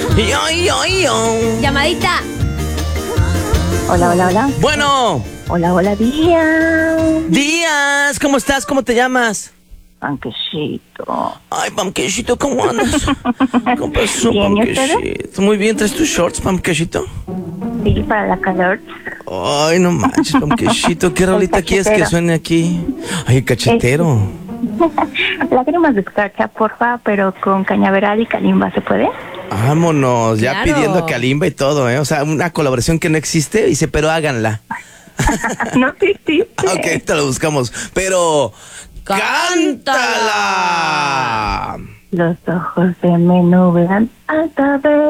Llamadita. Hola, hola, hola. Bueno. Hola, hola, Díaz. Díaz, ¿cómo estás? ¿Cómo te llamas? Panquecito. Ay, Panquecito, ¿cómo andas? ¿Cómo pasó, Bien, ¿y Panquecito? Muy bien, ¿traes tus shorts, Panquecito? Sí, para la calor. Ay, no manches, Panquecito, ¿qué rolita quieres que suene aquí? Ay, el cachetero. Lágrimas de escarcha, porfa, pero con cañaveral y calimba, ¿se puede? Vámonos, ya Claro. pidiendo Kalimba y todo, ¿eh? O sea, una colaboración que no existe, dice, pero háganla. No, sí, sí. Ok, te lo buscamos, pero... ¡Cántala! Los ojos se me nublan al saber